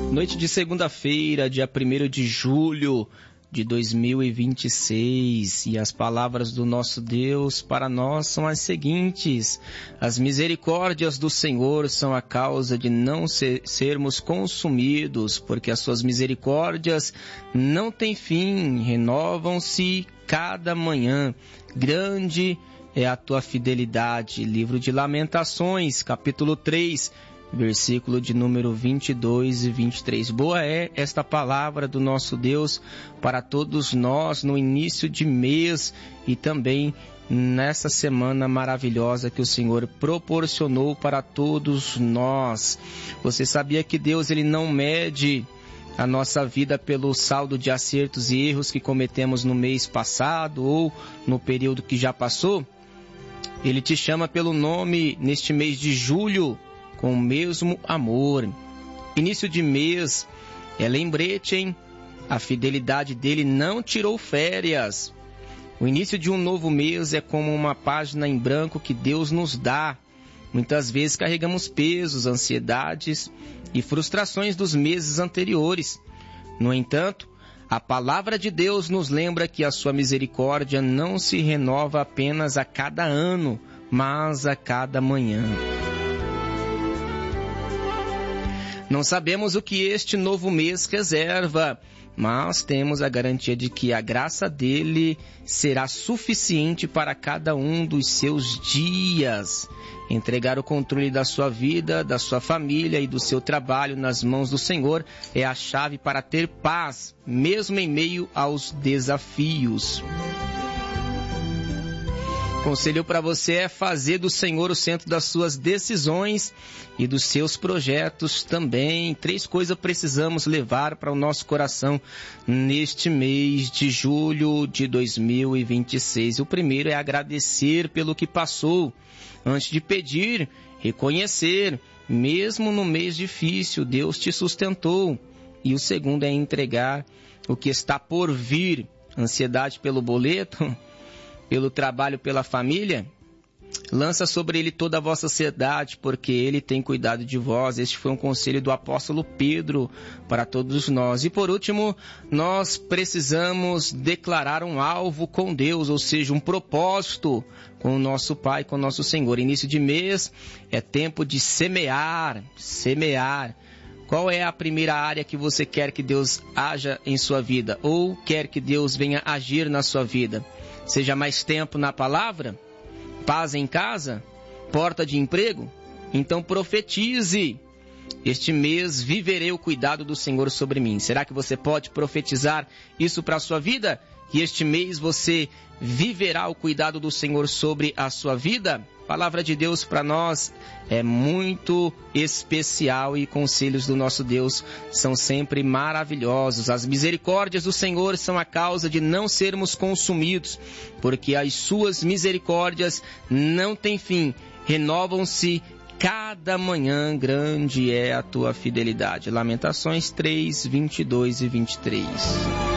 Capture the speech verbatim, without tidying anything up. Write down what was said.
Noite de segunda-feira, dia primeiro de julho de dois mil e vinte e seis, e as palavras do nosso Deus para nós são as seguintes: as misericórdias do Senhor são a causa de não ser, sermos consumidos, porque as suas misericórdias não têm fim, renovam-se cada manhã. Grande é a tua fidelidade. Livro de Lamentações, capítulo três, versículo de número vinte e dois e vinte e três. Boa é esta palavra do nosso Deus para todos nós no início de mês e também nessa semana maravilhosa que o Senhor proporcionou para todos nós. Você sabia que Deus ele não mede a nossa vida pelo saldo de acertos e erros que cometemos no mês passado ou no período que já passou? Ele te chama pelo nome neste mês de julho, com o mesmo amor. Início de mês é lembrete, hein? A fidelidade dele não tirou férias. O início de um novo mês é como uma página em branco que Deus nos dá. Muitas vezes carregamos pesos, ansiedades e frustrações dos meses anteriores. No entanto, a palavra de Deus nos lembra que a sua misericórdia não se renova apenas a cada ano, mas a cada manhã. Não sabemos o que este novo mês reserva, mas temos a garantia de que a graça dele será suficiente para cada um dos seus dias. Entregar o controle da sua vida, da sua família e do seu trabalho nas mãos do Senhor é a chave para ter paz, mesmo em meio aos desafios. Conselho para você é fazer do Senhor o centro das suas decisões e dos seus projetos também. Três coisas precisamos levar para o nosso coração neste mês de julho de dois mil e vinte e seis. O primeiro é agradecer pelo que passou. Antes de pedir, reconhecer, mesmo no mês difícil, Deus te sustentou. E o segundo é entregar o que está por vir. Ansiedade pelo boleto, pelo trabalho, pela família, lança sobre ele toda a vossa ansiedade, porque ele tem cuidado de vós. Este foi um conselho do apóstolo Pedro para todos nós. E por último, nós precisamos declarar um alvo com Deus, ou seja, um propósito com o nosso Pai, com o nosso Senhor. Início de mês é tempo de semear, semear. Qual é a primeira área que você quer que Deus haja em sua vida? Ou quer que Deus venha agir na sua vida? Seja mais tempo na palavra? Paz em casa? Porta de emprego? Então profetize. Este mês viverei o cuidado do Senhor sobre mim. Será que você pode profetizar isso para a sua vida? Que este mês você viverá o cuidado do Senhor sobre a sua vida? A palavra de Deus para nós é muito especial e conselhos do nosso Deus são sempre maravilhosos. As misericórdias do Senhor são a causa de não sermos consumidos, porque as suas misericórdias não têm fim, renovam-se cada manhã. Grande é a tua fidelidade. Lamentações três, vinte e dois e vinte e três.